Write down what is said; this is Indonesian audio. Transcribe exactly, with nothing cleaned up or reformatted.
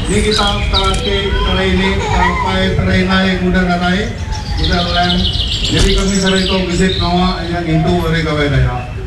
Ini kita terlatih training sampai trainai kuda narai, kuda lain. Jadi kami sering itu visit nawa yang itu mereka beda ya.